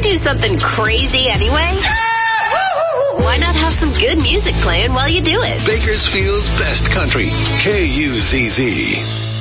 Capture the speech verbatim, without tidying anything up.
do something crazy anyway? Why not have some good music playing while you do it? Bakersfield's best country, K U Z Z.